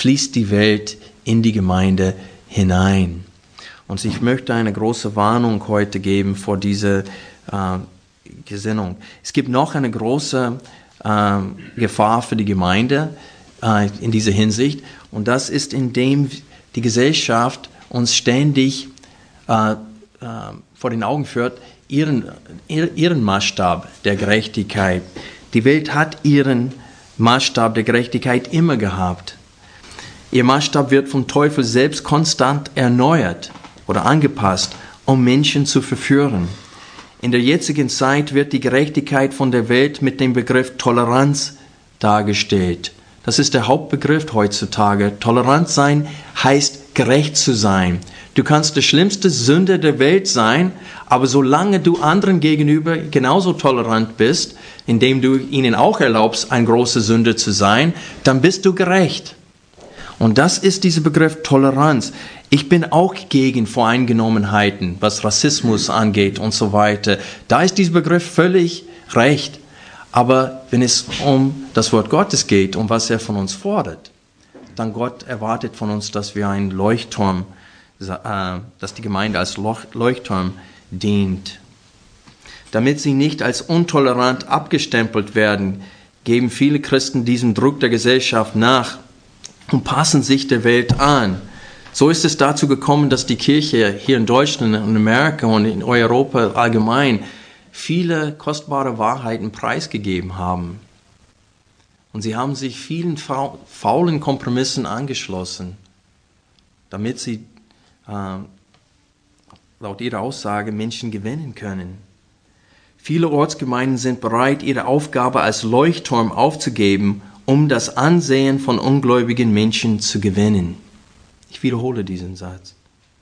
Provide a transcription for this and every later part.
fließt die Welt in die Gemeinde hinein. Und ich möchte eine große Warnung heute geben vor dieser Gesinnung. Es gibt noch eine große Gefahr für die Gemeinde in dieser Hinsicht, und das ist, indem die Gesellschaft uns ständig vor den Augen führt, ihren Maßstab der Gerechtigkeit. Die Welt hat ihren Maßstab der Gerechtigkeit immer gehabt. Ihr Maßstab wird vom Teufel selbst konstant erneuert oder angepasst, um Menschen zu verführen. In der jetzigen Zeit wird die Gerechtigkeit von der Welt mit dem Begriff Toleranz dargestellt. Das ist der Hauptbegriff heutzutage. Tolerant sein heißt gerecht zu sein. Du kannst der schlimmste Sünder der Welt sein, aber solange du anderen gegenüber genauso tolerant bist, indem du ihnen auch erlaubst, ein großer Sünder zu sein, dann bist du gerecht. Und das ist dieser Begriff Toleranz. Ich bin auch gegen Voreingenommenheiten, was Rassismus angeht und so weiter. Da ist dieser Begriff völlig recht. Aber wenn es um das Wort Gottes geht, um was er von uns fordert, dann Gott erwartet von uns, dass wir ein Leuchtturm, dass die Gemeinde als Leuchtturm dient. Damit sie nicht als intolerant abgestempelt werden, geben viele Christen diesem Druck der Gesellschaft nach und passen sich der Welt an. So ist es dazu gekommen, dass die Kirche hier in Deutschland, in Amerika und in Europa allgemein viele kostbare Wahrheiten preisgegeben haben. Und sie haben sich vielen faulen Kompromissen angeschlossen, damit sie laut ihrer Aussage Menschen gewinnen können. Viele Ortsgemeinden sind bereit, ihre Aufgabe als Leuchtturm aufzugeben, um das Ansehen von ungläubigen Menschen zu gewinnen. Ich wiederhole diesen Satz.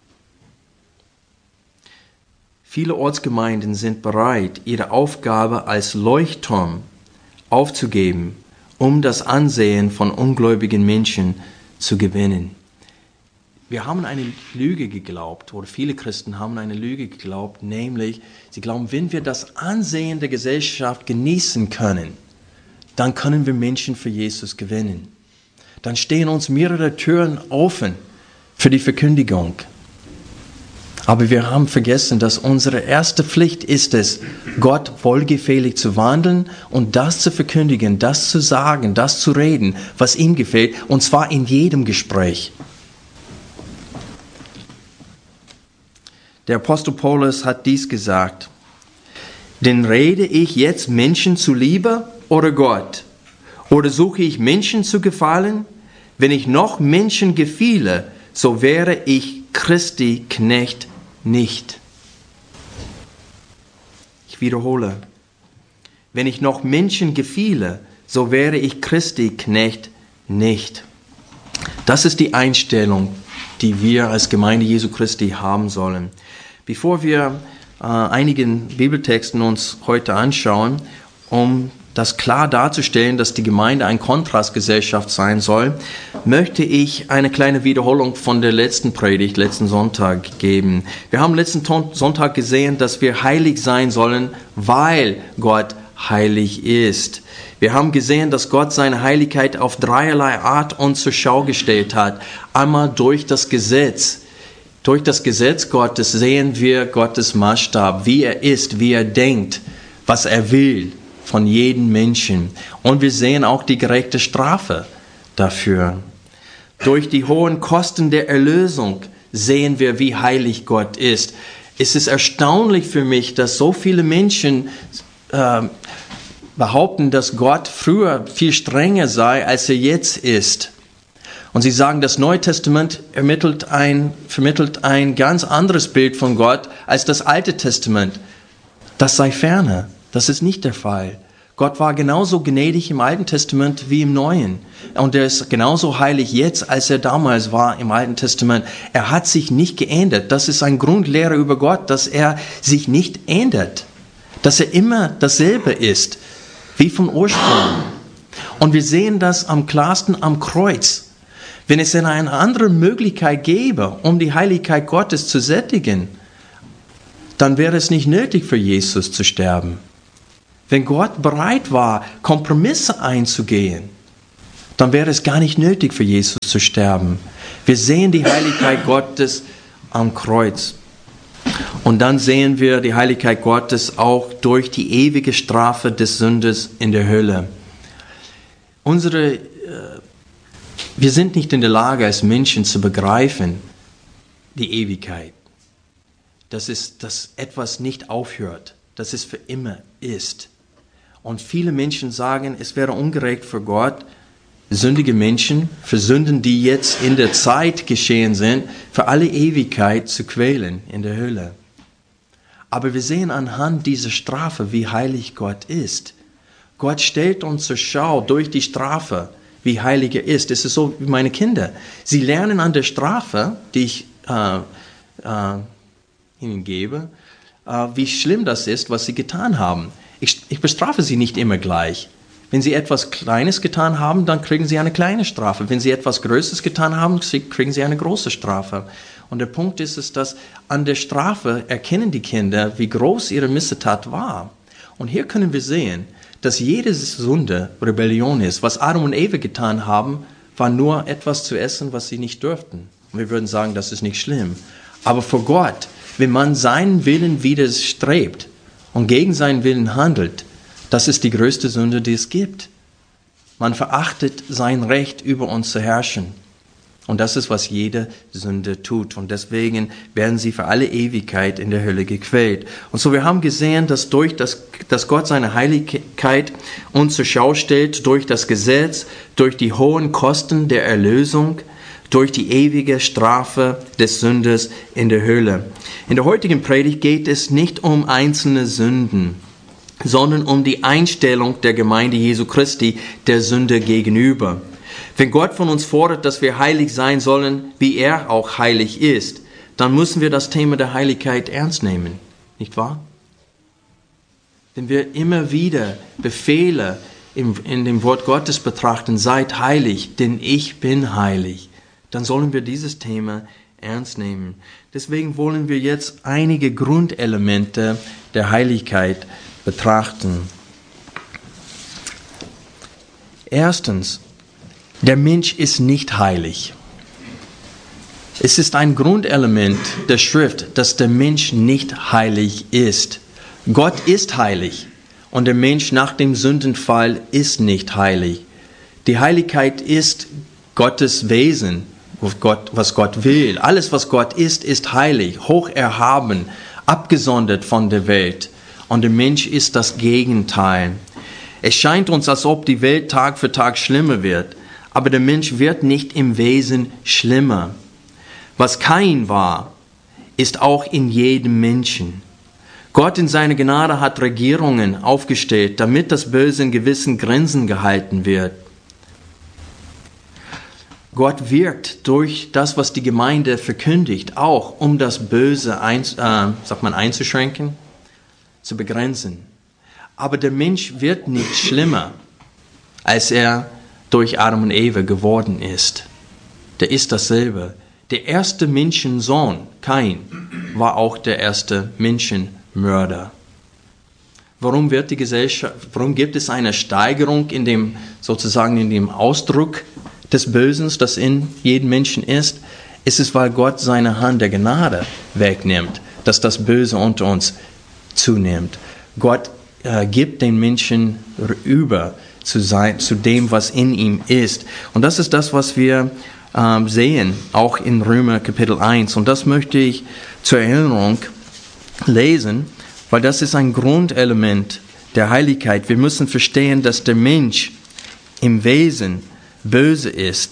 Viele Ortsgemeinden sind bereit, ihre Aufgabe als Leuchtturm aufzugeben, um das Ansehen von ungläubigen Menschen zu gewinnen. Wir haben eine Lüge geglaubt, oder viele Christen haben eine Lüge geglaubt, nämlich, sie glauben, wenn wir das Ansehen der Gesellschaft genießen können, dann können wir Menschen für Jesus gewinnen. Dann stehen uns mehrere Türen offen für die Verkündigung. Aber wir haben vergessen, dass unsere erste Pflicht ist es, Gott wohlgefällig zu wandeln und das zu verkündigen, das zu sagen, das zu reden, was ihm gefällt, und zwar in jedem Gespräch. Der Apostel Paulus hat dies gesagt: Denn rede ich jetzt Menschen zuliebe oder Gott? Oder suche ich Menschen zu gefallen? Wenn ich noch Menschen gefiele, so wäre ich Christi Knecht nicht. Ich wiederhole. Wenn ich noch Menschen gefiele, so wäre ich Christi Knecht nicht. Das ist die Einstellung, die wir als Gemeinde Jesu Christi haben sollen. Bevor wir einigen Bibeltexten uns heute anschauen, um das klar darzustellen, dass die Gemeinde eine Kontrastgesellschaft sein soll, möchte ich eine kleine Wiederholung von der letzten Predigt, letzten Sonntag geben. Wir haben letzten Sonntag gesehen, dass wir heilig sein sollen, weil Gott heilig ist. Wir haben gesehen, dass Gott seine Heiligkeit auf dreierlei Art uns zur Schau gestellt hat. Einmal durch das Gesetz. Durch das Gesetz Gottes sehen wir Gottes Maßstab, wie er ist, wie er denkt, was er will von jedem Menschen. Und wir sehen auch die gerechte Strafe dafür. Durch die hohen Kosten der Erlösung sehen wir, wie heilig Gott ist. Es ist erstaunlich für mich, dass so viele Menschen behaupten, dass Gott früher viel strenger sei, als er jetzt ist. Und sie sagen, das Neue Testament vermittelt ein ganz anderes Bild von Gott als das Alte Testament. Das sei ferne. Das ist nicht der Fall. Gott war genauso gnädig im Alten Testament wie im Neuen. Und er ist genauso heilig jetzt, als er damals war im Alten Testament. Er hat sich nicht geändert. Das ist eine Grundlehre über Gott, dass er sich nicht ändert. Dass er immer dasselbe ist, wie vom Ursprung. Und wir sehen das am klarsten am Kreuz. Wenn es eine andere Möglichkeit gäbe, um die Heiligkeit Gottes zu sättigen, dann wäre es nicht nötig für Jesus zu sterben. Wenn Gott bereit war, Kompromisse einzugehen, dann wäre es gar nicht nötig für Jesus zu sterben. Wir sehen die Heiligkeit Gottes am Kreuz. Und dann sehen wir die Heiligkeit Gottes auch durch die ewige Strafe des Sünders in der Hölle. Wir sind nicht in der Lage, als Menschen zu begreifen, die Ewigkeit. Dass etwas nicht aufhört, dass es für immer ist. Und viele Menschen sagen, es wäre ungerecht für Gott, sündige Menschen, für Sünden, die jetzt in der Zeit geschehen sind, für alle Ewigkeit zu quälen in der Hölle. Aber wir sehen anhand dieser Strafe, wie heilig Gott ist. Gott stellt uns zur Schau durch die Strafe, wie heilig er ist. Es ist so wie meine Kinder. Sie lernen an der Strafe, die ich ihnen gebe, wie schlimm das ist, was sie getan haben. Ich bestrafe sie nicht immer gleich. Wenn sie etwas Kleines getan haben, dann kriegen sie eine kleine Strafe. Wenn sie etwas Größeres getan haben, kriegen sie eine große Strafe. Und der Punkt ist, dass an der Strafe erkennen die Kinder, wie groß ihre Missetat war. Und hier können wir sehen, dass jede Sünde Rebellion ist. Was Adam und Eva getan haben, war nur etwas zu essen, was sie nicht durften. Und wir würden sagen, das ist nicht schlimm. Aber vor Gott, wenn man seinen Willen widerstrebt und gegen seinen Willen handelt, das ist die größte Sünde, die es gibt. Man verachtet sein Recht, über uns zu herrschen. Und das ist, was jede Sünde tut. Und deswegen werden sie für alle Ewigkeit in der Hölle gequält. Und so, wir haben gesehen, dass dass Gott seine Heiligkeit uns zur Schau stellt, durch das Gesetz, durch die hohen Kosten der Erlösung, durch die ewige Strafe des Sünders in der Hölle. In der heutigen Predigt geht es nicht um einzelne Sünden, sondern um die Einstellung der Gemeinde Jesu Christi der Sünde gegenüber. Wenn Gott von uns fordert, dass wir heilig sein sollen, wie er auch heilig ist, dann müssen wir das Thema der Heiligkeit ernst nehmen, nicht wahr? Wenn wir immer wieder Befehle in dem Wort Gottes betrachten, seid heilig, denn ich bin heilig, dann sollen wir dieses Thema ernst nehmen. Deswegen wollen wir jetzt einige Grundelemente der Heiligkeit betrachten. Erstens, der Mensch ist nicht heilig. Es ist ein Grundelement der Schrift, dass der Mensch nicht heilig ist. Gott ist heilig und der Mensch nach dem Sündenfall ist nicht heilig. Die Heiligkeit ist Gottes Wesen, was Gott will. Alles, was Gott ist heilig, hoch erhaben, abgesondert von der Welt. Und der Mensch ist das Gegenteil. Es scheint uns, als ob die Welt Tag für Tag schlimmer wird. Aber der Mensch wird nicht im Wesen schlimmer. Was Kain war, ist auch in jedem Menschen. Gott in seiner Gnade hat Regierungen aufgestellt, damit das Böse in gewissen Grenzen gehalten wird. Gott wirkt durch das, was die Gemeinde verkündigt, auch um das Böse einzuschränken, zu begrenzen. Aber der Mensch wird nicht schlimmer, als er durch Adam und Eva geworden ist. Der ist dasselbe. Der erste Menschensohn, Kain, war auch der erste Menschenmörder. Warum gibt es eine Steigerung in dem Ausdruck des Bösen, das in jedem Menschen ist? Es ist, weil Gott seine Hand der Gnade wegnimmt, dass das Böse unter uns zunimmt. Gott gibt den Menschen über zu dem, was in ihm ist. Und das ist das, was wir sehen, auch in Römer Kapitel 1. Und das möchte ich zur Erinnerung lesen, weil das ist ein Grundelement der Heiligkeit. Wir müssen verstehen, dass der Mensch im Wesen böse ist.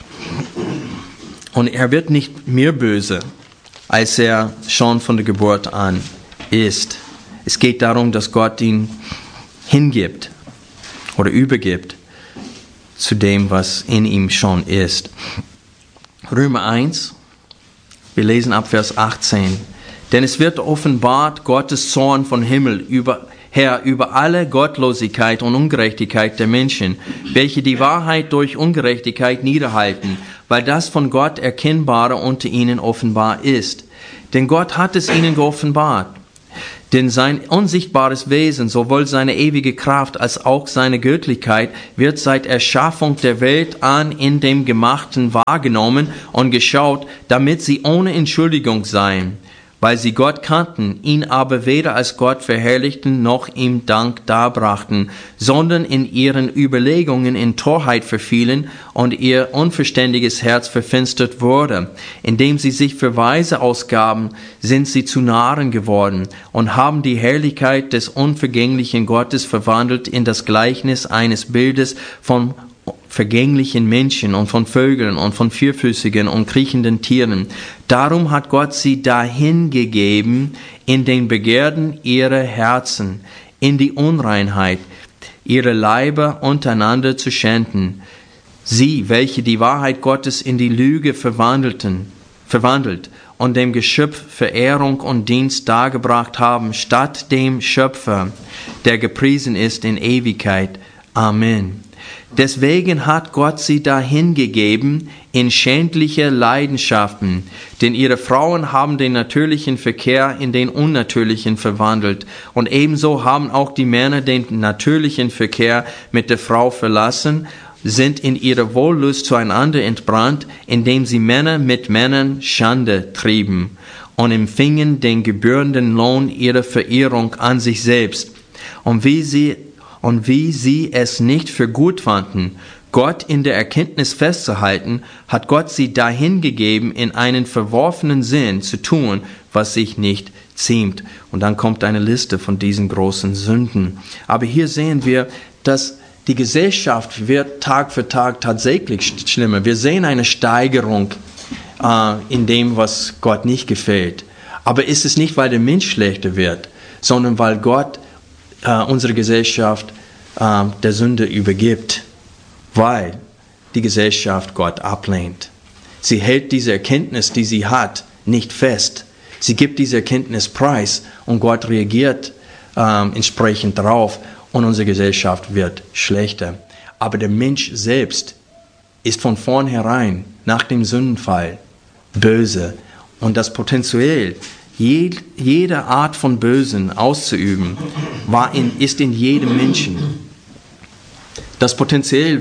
Und er wird nicht mehr böse, als er schon von der Geburt an ist. Es geht darum, dass Gott ihn hingibt oder übergibt zu dem, was in ihm schon ist. Römer 1, wir lesen ab Vers 18. Denn es wird offenbart Gottes Zorn vom Himmel her über alle Gottlosigkeit und Ungerechtigkeit der Menschen, welche die Wahrheit durch Ungerechtigkeit niederhalten, weil das von Gott Erkennbare unter ihnen offenbar ist. Denn Gott hat es ihnen geoffenbart. Denn sein unsichtbares Wesen, sowohl seine ewige Kraft als auch seine Göttlichkeit, wird seit Erschaffung der Welt an in dem Gemachten wahrgenommen und geschaut, damit sie ohne Entschuldigung seien, weil sie Gott kannten, ihn aber weder als Gott verherrlichten noch ihm Dank darbrachten, sondern in ihren Überlegungen in Torheit verfielen und ihr unverständiges Herz verfinstert wurde. Indem sie sich für Weise ausgaben, sind sie zu Narren geworden und haben die Herrlichkeit des unvergänglichen Gottes verwandelt in das Gleichnis eines Bildes von vergänglichen Menschen und von Vögeln und von vierfüßigen und kriechenden Tieren. Darum hat Gott sie dahingegeben in den Begierden ihrer Herzen, in die Unreinheit, ihre Leiber untereinander zu schänden. Sie, welche die Wahrheit Gottes in die Lüge verwandelt und dem Geschöpf Verehrung und Dienst dargebracht haben, statt dem Schöpfer, der gepriesen ist in Ewigkeit. Amen. Deswegen hat Gott sie dahingegeben in schändliche Leidenschaften, denn ihre Frauen haben den natürlichen Verkehr in den unnatürlichen verwandelt. Und ebenso haben auch die Männer den natürlichen Verkehr mit der Frau verlassen, sind in ihrer Wollust zueinander entbrannt, indem sie Männer mit Männern Schande trieben und empfingen den gebührenden Lohn ihrer Verehrung an sich selbst. Und wie sie es nicht für gut fanden, Gott in der Erkenntnis festzuhalten, hat Gott sie dahingegeben, in einen verworfenen Sinn zu tun, was sich nicht ziemt. Und dann kommt eine Liste von diesen großen Sünden. Aber hier sehen wir, dass die Gesellschaft wird Tag für Tag tatsächlich schlimmer. Wir sehen eine Steigerung in dem, was Gott nicht gefällt. Aber ist es nicht, weil der Mensch schlechter wird, sondern weil Gott unsere Gesellschaft der Sünde übergibt, weil die Gesellschaft Gott ablehnt. Sie hält diese Erkenntnis, die sie hat, nicht fest. Sie gibt diese Erkenntnis preis und Gott reagiert entsprechend darauf und unsere Gesellschaft wird schlechter. Aber der Mensch selbst ist von vornherein nach dem Sündenfall böse und das Potenzial, jede Art von Bösen auszuüben, ist in jedem Menschen. Das Potenzial,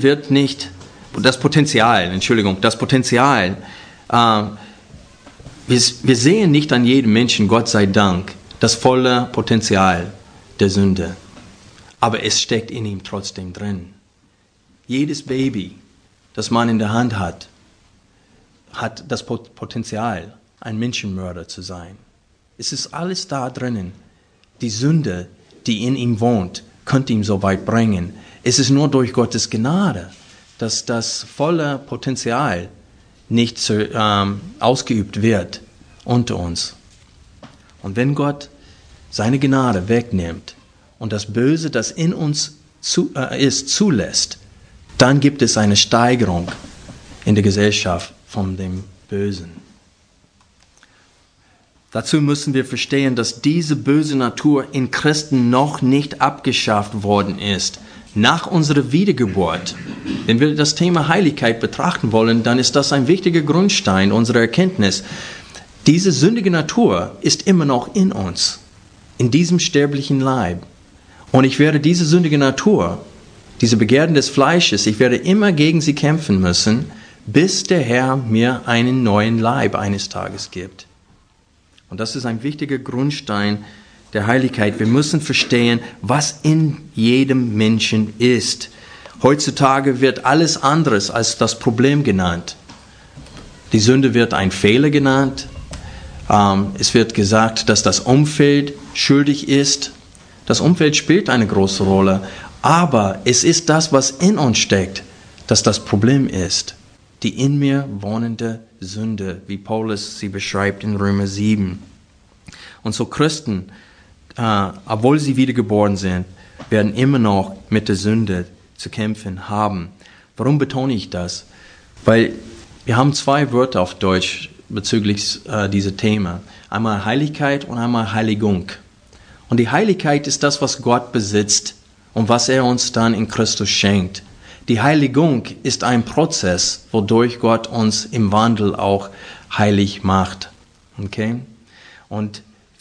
wir sehen nicht an jedem Menschen, Gott sei Dank, das volle Potenzial der Sünde. Aber es steckt in ihm trotzdem drin. Jedes Baby, das man in der Hand hat das Potenzial, ein Menschenmörder zu sein. Es ist alles da drinnen. Die Sünde, die in ihm wohnt, könnte ihn so weit bringen. Es ist nur durch Gottes Gnade, dass das volle Potenzial nicht ausgeübt wird unter uns. Und wenn Gott seine Gnade wegnimmt und das Böse, das in uns zulässt, dann gibt es eine Steigerung in der Gesellschaft von dem Bösen. Dazu müssen wir verstehen, dass diese böse Natur in Christen noch nicht abgeschafft worden ist. Nach unserer Wiedergeburt, wenn wir das Thema Heiligkeit betrachten wollen, dann ist das ein wichtiger Grundstein unserer Erkenntnis. Diese sündige Natur ist immer noch in uns, in diesem sterblichen Leib. Und ich werde diese sündige Natur, diese Begierden des Fleisches, ich werde immer gegen sie kämpfen müssen, bis der Herr mir einen neuen Leib eines Tages gibt. Und das ist ein wichtiger Grundstein der Heiligkeit. Wir müssen verstehen, was in jedem Menschen ist. Heutzutage wird alles anderes als das Problem genannt. Die Sünde wird ein Fehler genannt. Es wird gesagt, dass das Umfeld schuldig ist. Das Umfeld spielt eine große Rolle. Aber es ist das, was in uns steckt, das das Problem ist. Die in mir wohnende Sünde, wie Paulus sie beschreibt in Römer 7. Und so Christen, obwohl sie wiedergeboren sind, werden immer noch mit der Sünde zu kämpfen haben. Warum betone ich das? Weil wir haben zwei Wörter auf Deutsch bezüglich dieser Thema. Einmal Heiligkeit und einmal Heiligung. Und die Heiligkeit ist das, was Gott besitzt und was er uns dann in Christus schenkt. Die Heiligung ist ein Prozess, wodurch Gott uns im Wandel auch heilig macht. Okay? Und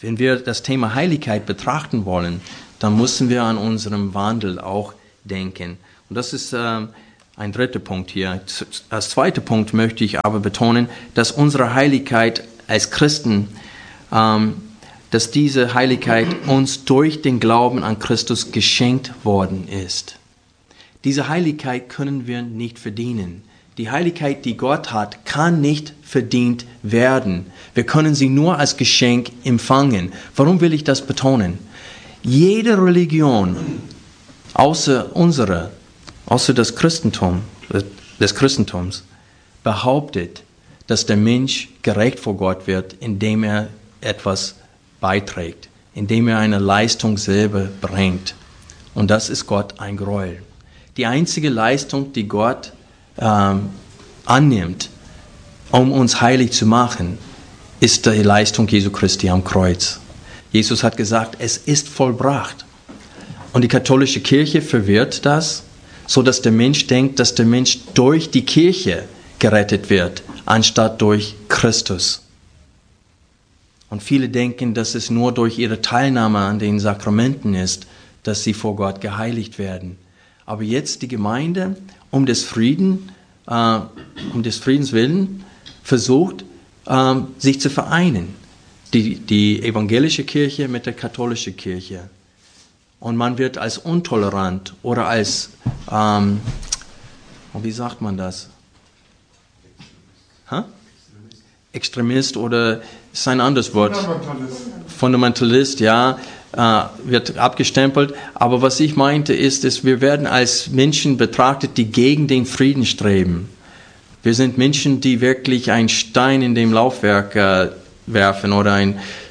wenn wir das Thema Heiligkeit betrachten wollen, dann müssen wir an unserem Wandel auch denken. Und das ist ein dritter Punkt hier. Als zweiter Punkt möchte ich aber betonen, dass unsere Heiligkeit als Christen, dass diese Heiligkeit uns durch den Glauben an Christus geschenkt worden ist. Diese Heiligkeit können wir nicht verdienen. Die Heiligkeit, die Gott hat, kann nicht verdient werden. Wir können sie nur als Geschenk empfangen. Warum will ich das betonen? Jede Religion, außer des Christentums, behauptet, dass der Mensch gerecht vor Gott wird, indem er etwas beiträgt, indem er eine Leistung selber bringt. Und das ist Gott ein Gräuel. Die einzige Leistung, die Gott annimmt, um uns heilig zu machen, ist die Leistung Jesu Christi am Kreuz. Jesus hat gesagt, es ist vollbracht. Und die katholische Kirche verwirrt das, so dass der Mensch denkt, dass der Mensch durch die Kirche gerettet wird, anstatt durch Christus. Und viele denken, dass es nur durch ihre Teilnahme an den Sakramenten ist, dass sie vor Gott geheiligt werden. Aber jetzt die Gemeinde um des Friedens willen versucht, sich zu vereinen. Die evangelische Kirche mit der katholischen Kirche. Und man wird als intolerant oder als, wie sagt man das? Extremist oder ist ein anderes Wort? Fundamentalist, ja. Wird abgestempelt. Aber was ich meinte ist, wir werden als Menschen betrachtet, die gegen den Frieden streben. Wir sind Menschen, die wirklich einen Stein in dem Laufwerk werfen oder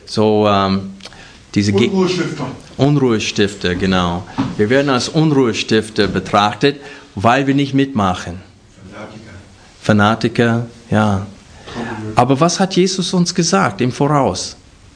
diese Unruhestifter, genau. Wir werden als Unruhestifter betrachtet, weil wir nicht mitmachen. Fanatiker, ja. Aber was hat Jesus uns gesagt im Voraus?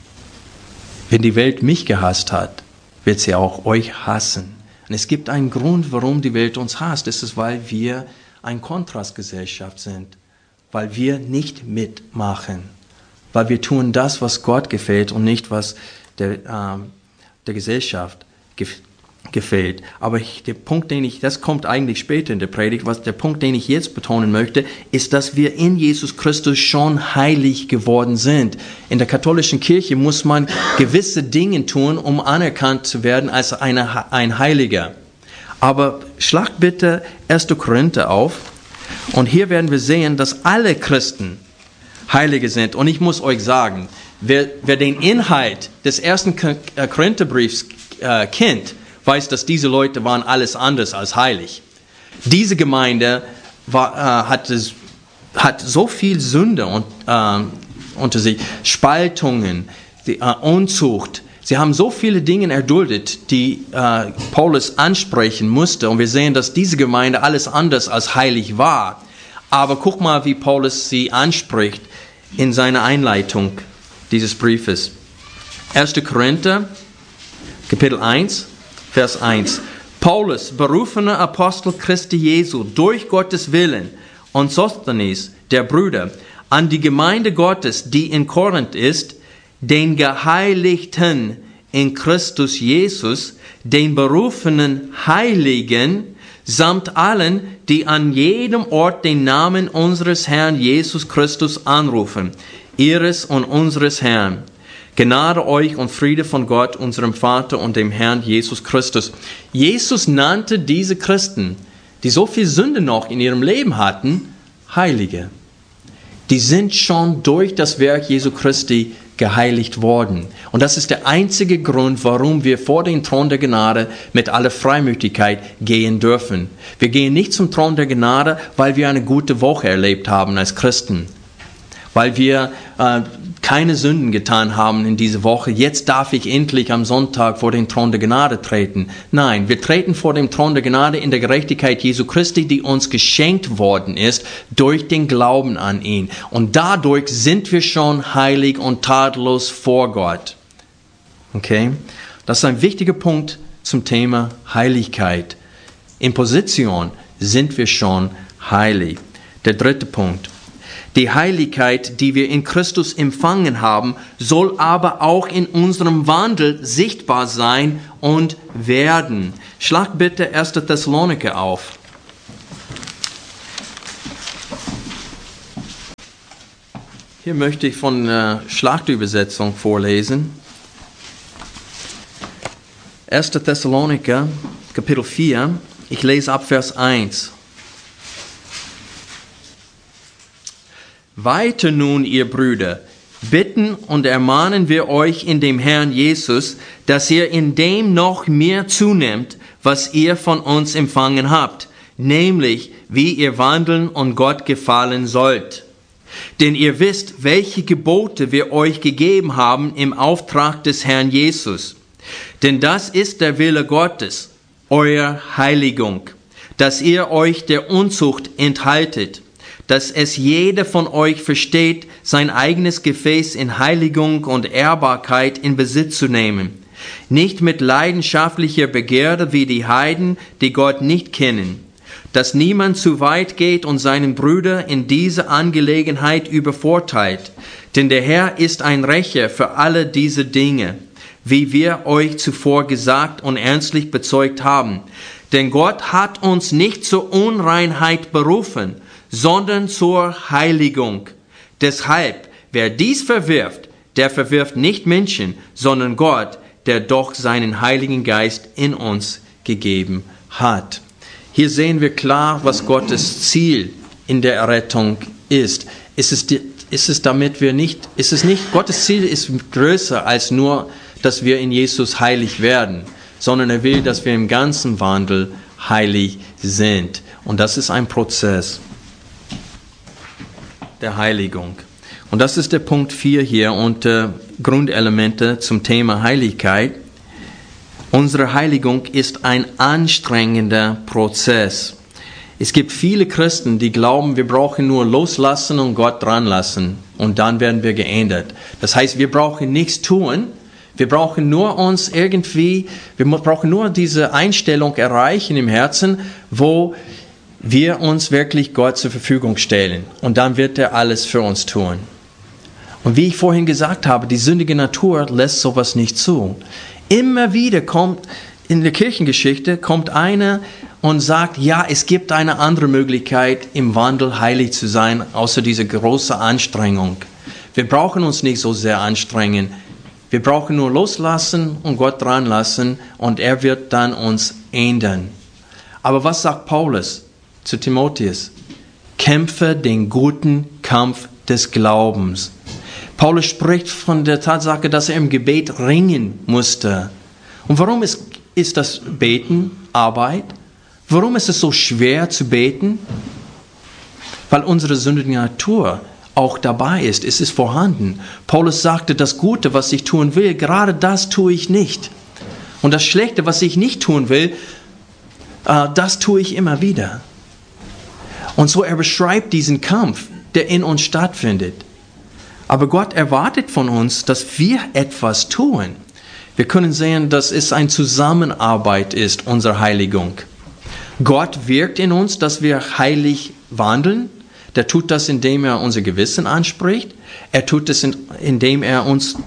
Wenn die Welt mich gehasst hat, wird sie auch euch hassen. Und es gibt einen Grund, warum die Welt uns hasst. Es ist, weil wir eine Kontrastgesellschaft sind. Weil wir nicht mitmachen. Weil wir tun das, was Gott gefällt und nicht, was der Gesellschaft gefällt. Aber der Punkt, das kommt eigentlich später in der Predigt, der Punkt, den ich jetzt betonen möchte, ist, dass wir in Jesus Christus schon heilig geworden sind. In der katholischen Kirche muss man gewisse Dinge tun, um anerkannt zu werden als ein Heiliger. Aber schlag bitte 1. Korinther auf und hier werden wir sehen, dass alle Christen Heilige sind. Und ich muss euch sagen, wer den Inhalt des 1. Korintherbriefs kennt, weiß, dass diese Leute waren alles anders als heilig. Diese Gemeinde hat so viel Sünde unter sich, Spaltungen, Unzucht. Sie haben so viele Dinge erduldet, die Paulus ansprechen musste. Und wir sehen, dass diese Gemeinde alles anders als heilig war. Aber guck mal, wie Paulus sie anspricht in seiner Einleitung dieses Briefes. 1. Korinther, Kapitel 1, Vers 1. Paulus, berufener Apostel Christi Jesu, durch Gottes Willen, und Sosthenes, der Bruder, an die Gemeinde Gottes, die in Korinth ist, den Geheiligten in Christus Jesus, den berufenen Heiligen, samt allen, die an jedem Ort den Namen unseres Herrn Jesus Christus anrufen, ihres und unseres Herrn. Gnade euch und Friede von Gott, unserem Vater und dem Herrn Jesus Christus. Jesus nannte diese Christen, die so viel Sünde noch in ihrem Leben hatten, Heilige. Die sind schon durch das Werk Jesu Christi geheiligt worden. Und das ist der einzige Grund, warum wir vor den Thron der Gnade mit aller Freimütigkeit gehen dürfen. Wir gehen nicht zum Thron der Gnade, weil wir eine gute Woche erlebt haben als Christen. Weil wir keine Sünden getan haben in dieser Woche. Jetzt darf ich endlich am Sonntag vor den Thron der Gnade treten. Nein, wir treten vor dem Thron der Gnade in der Gerechtigkeit Jesu Christi, die uns geschenkt worden ist durch den Glauben an ihn. Und dadurch sind wir schon heilig und tadellos vor Gott. Okay? Das ist ein wichtiger Punkt zum Thema Heiligkeit. In Position sind wir schon heilig. Der dritte Punkt. Die Heiligkeit, die wir in Christus empfangen haben, soll aber auch in unserem Wandel sichtbar sein und werden. Schlag bitte 1. Thessaloniker auf. Hier möchte ich von der Schlachtübersetzung vorlesen. 1. Thessaloniker, Kapitel 4, ich lese ab Vers 1. Weiter nun, ihr Brüder, bitten und ermahnen wir euch in dem Herrn Jesus, dass ihr in dem noch mehr zunehmt, was ihr von uns empfangen habt, nämlich wie ihr wandeln und Gott gefallen sollt. Denn ihr wisst, welche Gebote wir euch gegeben haben im Auftrag des Herrn Jesus. Denn das ist der Wille Gottes, euer Heiligung, dass ihr euch der Unzucht enthaltet, dass es jeder von euch versteht, sein eigenes Gefäß in Heiligung und Ehrbarkeit in Besitz zu nehmen, nicht mit leidenschaftlicher Begierde wie die Heiden, die Gott nicht kennen, dass niemand zu weit geht und seinen Bruder in dieser Angelegenheit übervorteilt. Denn der Herr ist ein Rächer für alle diese Dinge, wie wir euch zuvor gesagt und ernstlich bezeugt haben. Denn Gott hat uns nicht zur Unreinheit berufen, sondern zur Heiligung. Deshalb, wer dies verwirft, der verwirft nicht Menschen, sondern Gott, der doch seinen Heiligen Geist in uns gegeben hat. Hier sehen wir klar, was Gottes Ziel in der Errettung ist. Gottes Ziel ist größer als nur, dass wir in Jesus heilig werden, sondern er will, dass wir im ganzen Wandel heilig sind. Und das ist ein Prozess der Heiligung. Und das ist der Punkt 4 hier unter Grundelemente zum Thema Heiligkeit. Unsere Heiligung ist ein anstrengender Prozess. Es gibt viele Christen, die glauben, wir brauchen nur loslassen und Gott dran lassen und dann werden wir geändert. Das heißt, wir brauchen nichts tun, wir brauchen nur wir brauchen nur diese Einstellung erreichen im Herzen, wo wir uns wirklich Gott zur Verfügung stellen und dann wird er alles für uns tun. Und wie ich vorhin gesagt habe, die sündige Natur lässt sowas nicht zu. Immer wieder kommt in der Kirchengeschichte einer und sagt, ja, es gibt eine andere Möglichkeit, im Wandel heilig zu sein, außer diese große Anstrengung. Wir brauchen uns nicht so sehr anstrengen. Wir brauchen nur loslassen und Gott dran lassen und er wird dann uns ändern. Aber was sagt Paulus zu Timotheus? Kämpfe den guten Kampf des Glaubens. Paulus spricht von der Tatsache, dass er im Gebet ringen musste. Und warum ist das Beten Arbeit? Warum ist es so schwer zu beten? Weil unsere sündige Natur auch dabei ist. Es ist vorhanden. Paulus sagte, das Gute, was ich tun will, gerade das tue ich nicht. Und das Schlechte, was ich nicht tun will, das tue ich immer wieder. Und so er beschreibt diesen Kampf, der in uns stattfindet. Aber Gott erwartet von uns, dass wir etwas tun. Wir können sehen, dass es eine Zusammenarbeit ist, unsere Heiligung. Gott wirkt in uns, dass wir heilig wandeln. Der tut das, indem er unser Gewissen anspricht. Er tut es, indem er uns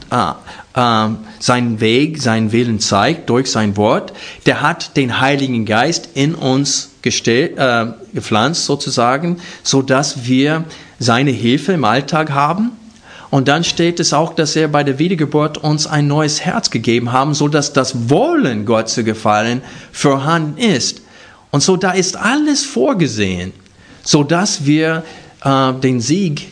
seinen Weg, seinen Willen zeigt durch sein Wort. Der hat den Heiligen Geist in uns gepflanzt sozusagen, sodass wir seine Hilfe im Alltag haben. Und dann steht es auch, dass er bei der Wiedergeburt uns ein neues Herz gegeben haben, sodass das Wollen, Gott zu gefallen, vorhanden ist. Und so da ist alles vorgesehen, sodass wir den Sieg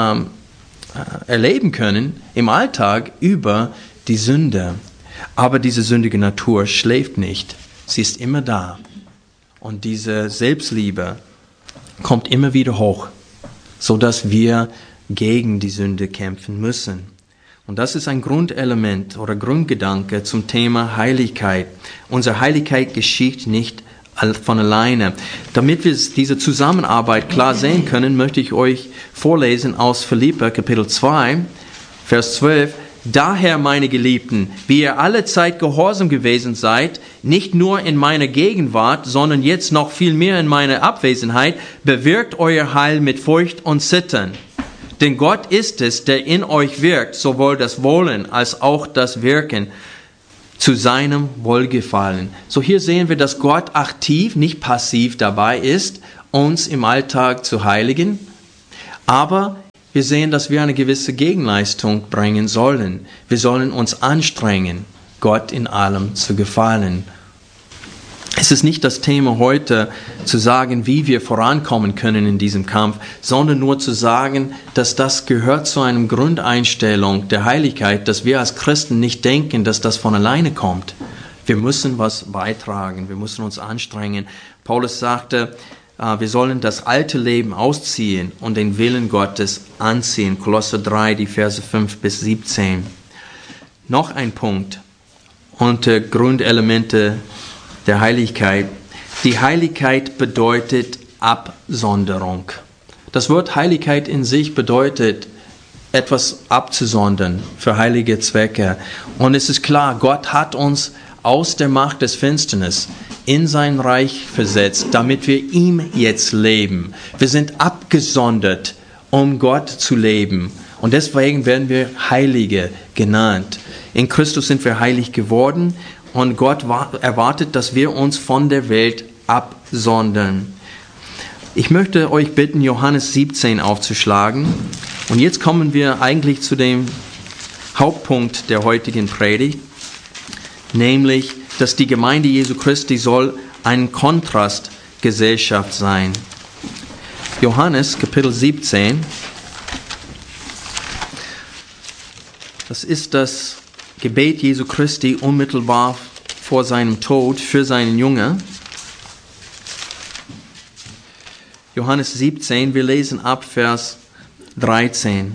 erleben können im Alltag über die Sünde. Aber diese sündige Natur schläft nicht. Sie ist immer da. Und diese Selbstliebe kommt immer wieder hoch, sodass wir gegen die Sünde kämpfen müssen. Und das ist ein Grundelement oder Grundgedanke zum Thema Heiligkeit. Unsere Heiligkeit geschieht nicht von alleine. Damit wir diese Zusammenarbeit klar sehen können, möchte ich euch vorlesen aus Philipper Kapitel 2, Vers 12. Daher, meine Geliebten, wie ihr alle Zeit gehorsam gewesen seid, nicht nur in meiner Gegenwart, sondern jetzt noch viel mehr in meiner Abwesenheit, bewirkt euer Heil mit Furcht und Zittern. Denn Gott ist es, der in euch wirkt, sowohl das Wollen als auch das Wirken zu seinem Wohlgefallen. So hier sehen wir, dass Gott aktiv, nicht passiv dabei ist, uns im Alltag zu heiligen, aber wir sehen, dass wir eine gewisse Gegenleistung bringen sollen. Wir sollen uns anstrengen, Gott in allem zu gefallen. Es ist nicht das Thema heute, zu sagen, wie wir vorankommen können in diesem Kampf, sondern nur zu sagen, dass das gehört zu einer Grundeinstellung der Heiligkeit, dass wir als Christen nicht denken, dass das von alleine kommt. Wir müssen was beitragen, wir müssen uns anstrengen. Paulus sagte, wir sollen das alte Leben ausziehen und den Willen Gottes anziehen. Kolosser 3, die Verse 5 bis 17. Noch ein Punkt unter Grundelemente der Heiligkeit. Die Heiligkeit bedeutet Absonderung. Das Wort Heiligkeit in sich bedeutet, etwas abzusondern für heilige Zwecke. Und es ist klar, Gott hat uns aus der Macht des Finsternis in sein Reich versetzt, damit wir ihm jetzt leben. Wir sind abgesondert, um Gott zu leben. Und deswegen werden wir Heilige genannt. In Christus sind wir heilig geworden und Gott erwartet, dass wir uns von der Welt absondern. Ich möchte euch bitten, Johannes 17 aufzuschlagen. Und jetzt kommen wir eigentlich zu dem Hauptpunkt der heutigen Predigt, nämlich, dass die Gemeinde Jesu Christi soll eine Kontrastgesellschaft sein. Johannes Kapitel 17, das ist das Gebet Jesu Christi unmittelbar vor seinem Tod für seinen Jünger. Johannes 17, wir lesen ab Vers 13.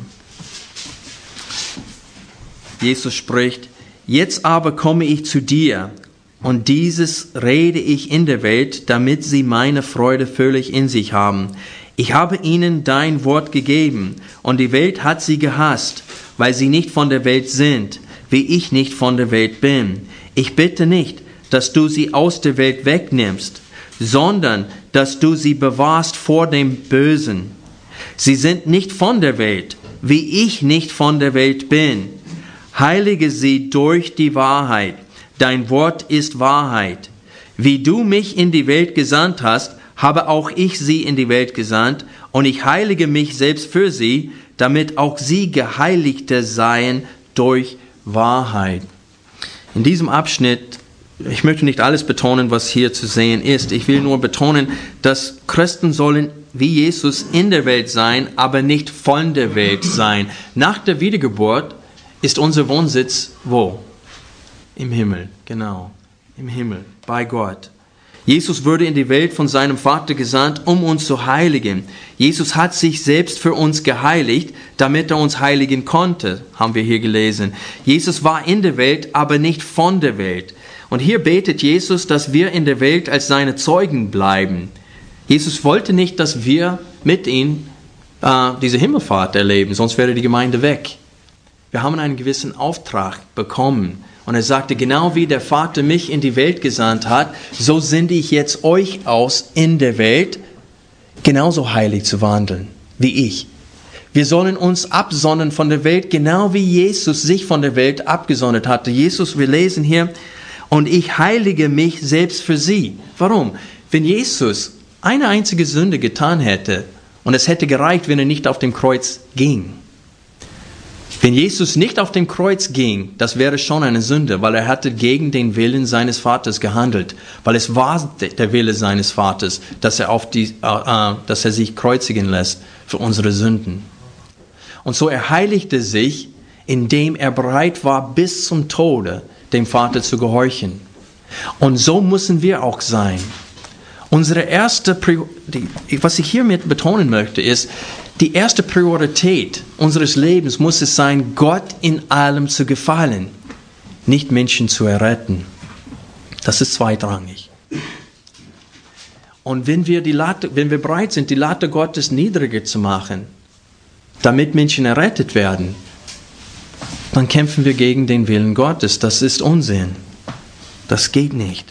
Jesus spricht: Jetzt aber komme ich zu dir, und dieses rede ich in der Welt, damit sie meine Freude völlig in sich haben. Ich habe ihnen dein Wort gegeben, und die Welt hat sie gehasst, weil sie nicht von der Welt sind, wie ich nicht von der Welt bin. Ich bitte nicht, dass du sie aus der Welt wegnimmst, sondern dass du sie bewahrst vor dem Bösen. Sie sind nicht von der Welt, wie ich nicht von der Welt bin. Heilige sie durch die Wahrheit. Dein Wort ist Wahrheit. Wie du mich in die Welt gesandt hast, habe auch ich sie in die Welt gesandt, und ich heilige mich selbst für sie, damit auch sie Geheiligte seien durch Wahrheit. In diesem Abschnitt, ich möchte nicht alles betonen, was hier zu sehen ist. Ich will nur betonen, dass Christen sollen wie Jesus in der Welt sein, aber nicht von der Welt sein. Nach der Wiedergeburt ist unser Wohnsitz wo? Im Himmel, genau, im Himmel, bei Gott. Jesus wurde in die Welt von seinem Vater gesandt, um uns zu heiligen. Jesus hat sich selbst für uns geheiligt, damit er uns heiligen konnte, haben wir hier gelesen. Jesus war in der Welt, aber nicht von der Welt. Und hier betet Jesus, dass wir in der Welt als seine Zeugen bleiben. Jesus wollte nicht, dass wir mit ihm diese Himmelfahrt erleben, sonst wäre die Gemeinde weg. Wir haben einen gewissen Auftrag bekommen. Und er sagte, genau wie der Vater mich in die Welt gesandt hat, so sende ich jetzt euch aus in der Welt, genauso heilig zu wandeln wie ich. Wir sollen uns absondern von der Welt, genau wie Jesus sich von der Welt abgesondert hatte. Jesus, wir lesen hier, und ich heilige mich selbst für sie. Warum? Wenn Jesus eine einzige Sünde getan hätte, und es hätte gereicht, wenn er nicht auf dem Kreuz ging. Wenn Jesus nicht auf dem Kreuz ging, das wäre schon eine Sünde, weil er hatte gegen den Willen seines Vaters gehandelt, weil es war der Wille seines Vaters, dass er sich kreuzigen lässt für unsere Sünden. Und so er heiligte sich, indem er bereit war, bis zum Tode dem Vater zu gehorchen. Und so müssen wir auch sein. Unsere erste, was ich hiermit betonen möchte, ist, die erste Priorität unseres Lebens muss es sein, Gott in allem zu gefallen, nicht Menschen zu erretten. Das ist zweitrangig. Und wenn wir bereit sind, die Latte Gottes niedriger zu machen, damit Menschen errettet werden, dann kämpfen wir gegen den Willen Gottes. Das ist Unsinn. Das geht nicht.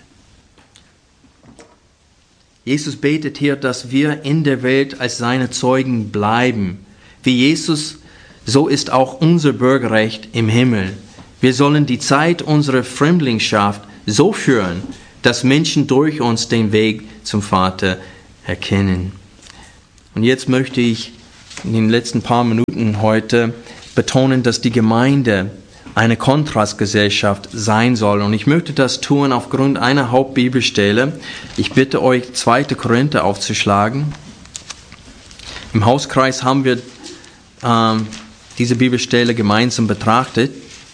Jesus betet hier, dass wir in der Welt als seine Zeugen bleiben. Wie Jesus, so ist auch unser Bürgerrecht im Himmel. Wir sollen die Zeit unserer Fremdlingschaft so führen, dass Menschen durch uns den Weg zum Vater erkennen. Und jetzt möchte ich in den letzten paar Minuten heute betonen, dass die Gemeinde eine Kontrastgesellschaft sein soll. Und ich möchte das tun aufgrund einer Hauptbibelstelle. Ich bitte euch, 2. Korinther aufzuschlagen. Im Hauskreis haben wir diese Bibelstelle gemeinsam betrachtet.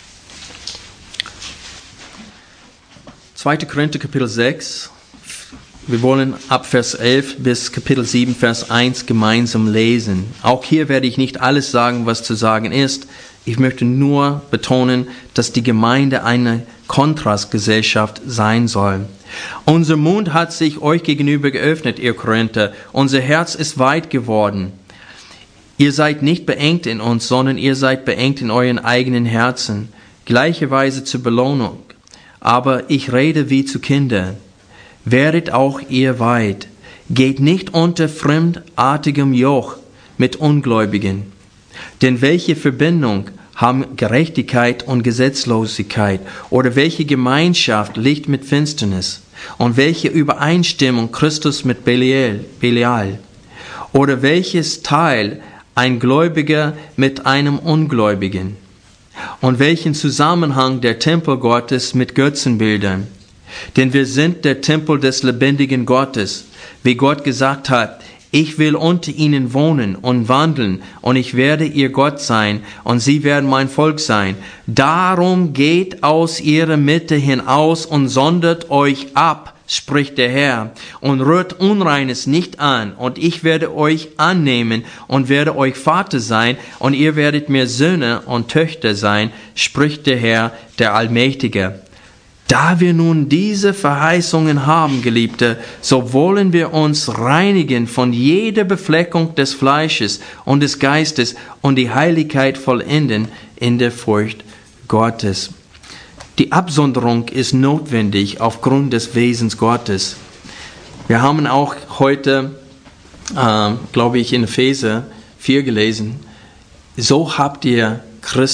2. Korinther Kapitel 6. Wir wollen ab Vers 11 bis Kapitel 7, Vers 1 gemeinsam lesen. Auch hier werde ich nicht alles sagen, was zu sagen ist. Ich möchte nur betonen, dass die Gemeinde eine Kontrastgesellschaft sein soll. Unser Mund hat sich euch gegenüber geöffnet, ihr Korinther. Unser Herz ist weit geworden. Ihr seid nicht beengt in uns, sondern ihr seid beengt in euren eigenen Herzen. Gleicherweise zur Belohnung. Aber ich rede wie zu Kindern. Werdet auch ihr weit. Geht nicht unter fremdartigem Joch mit Ungläubigen. Denn welche Verbindung haben Gerechtigkeit und Gesetzlosigkeit? Oder welche Gemeinschaft Licht mit Finsternis? Und welche Übereinstimmung Christus mit Belial? Oder welches Teil ein Gläubiger mit einem Ungläubigen? Und welchen Zusammenhang der Tempel Gottes mit Götzenbildern? Denn wir sind der Tempel des lebendigen Gottes, wie Gott gesagt hat, ich will unter ihnen wohnen und wandeln, und ich werde ihr Gott sein, und sie werden mein Volk sein. Darum geht aus ihrer Mitte hinaus und sondert euch ab, spricht der Herr, und rührt Unreines nicht an, und ich werde euch annehmen und werde euch Vater sein, und ihr werdet mir Söhne und Töchter sein, spricht der Herr, der Allmächtige. Da wir nun diese Verheißungen haben, Geliebte, so wollen wir uns reinigen von jeder Befleckung des Fleisches und des Geistes und die Heiligkeit vollenden in der Furcht Gottes. Die Absonderung ist notwendig aufgrund des Wesens Gottes. Wir haben auch heute, glaube ich, in Epheser 4 gelesen, so habt ihr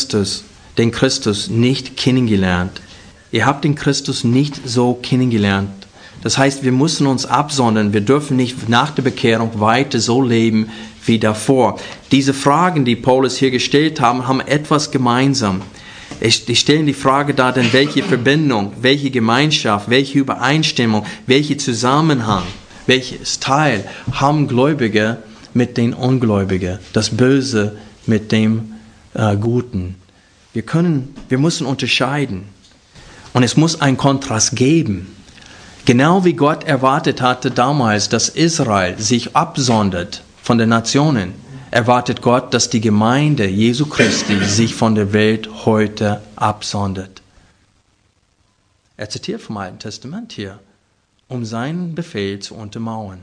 den Christus nicht kennengelernt. Ihr habt den Christus nicht so kennengelernt. Das heißt, wir müssen uns absondern. Wir dürfen nicht nach der Bekehrung weiter so leben wie davor. Diese Fragen, die Paulus hier gestellt haben etwas gemeinsam. Die stellen die Frage dar, denn welche Verbindung, welche Gemeinschaft, welche Übereinstimmung, welcher Zusammenhang, welches Teil haben Gläubige mit den Ungläubigen, das Böse mit dem Guten. Wir müssen unterscheiden. Und es muss einen Kontrast geben. Genau wie Gott erwartet hatte damals, dass Israel sich absondert von den Nationen, erwartet Gott, dass die Gemeinde Jesu Christi sich von der Welt heute absondert. Er zitiert vom Alten Testament hier, um seinen Befehl zu untermauern.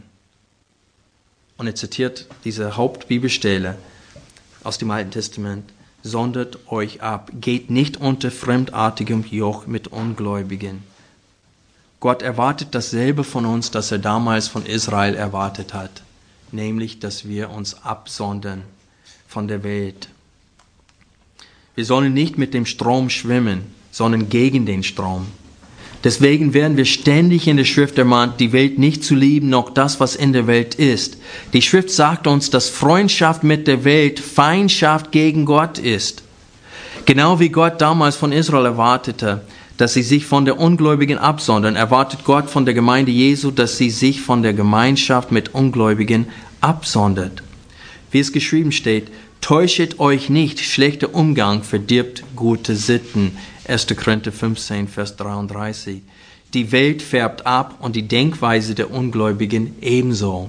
Und er zitiert diese Hauptbibelstelle aus dem Alten Testament. Sondert euch ab, geht nicht unter fremdartigem Joch mit Ungläubigen. Gott erwartet dasselbe von uns, das er damals von Israel erwartet hat, nämlich, dass wir uns absondern von der Welt. Wir sollen nicht mit dem Strom schwimmen, sondern gegen den Strom. Deswegen werden wir ständig in der Schrift ermahnt, die Welt nicht zu lieben, noch das, was in der Welt ist. Die Schrift sagt uns, dass Freundschaft mit der Welt Feindschaft gegen Gott ist. Genau wie Gott damals von Israel erwartete, dass sie sich von der Ungläubigen absondern, erwartet Gott von der Gemeinde Jesu, dass sie sich von der Gemeinschaft mit Ungläubigen absondert. Wie es geschrieben steht, täuschet euch nicht, schlechter Umgang verdirbt gute Sitten. 1. Korinther 15, Vers 33. Die Welt färbt ab und die Denkweise der Ungläubigen ebenso.